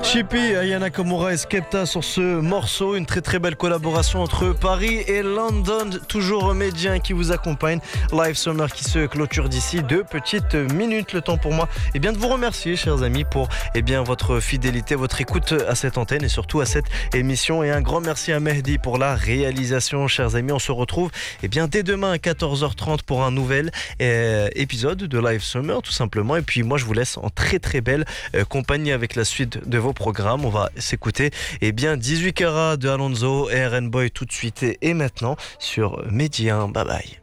Chippy, Aya Nakamura et Skepta sur ce morceau, une très très belle collaboration entre Paris et London, toujours Médien qui vous accompagne. Live Summer qui se clôture d'ici 2 petites minutes. Le temps pour moi de vous remercier, chers amis, pour votre fidélité, votre écoute à cette antenne et surtout à cette émission. Et un grand merci à Mehdi pour la réalisation, chers amis. On se retrouve dès demain à 14h30 pour un nouvel épisode de Live Summer, tout simplement. Et puis moi, je vous laisse en très très belle compagnie avec la suite de vos programmes. On va s'écouter 18 Carats de Alonso et RN Boy tout de suite et maintenant sur Médien. Bye bye.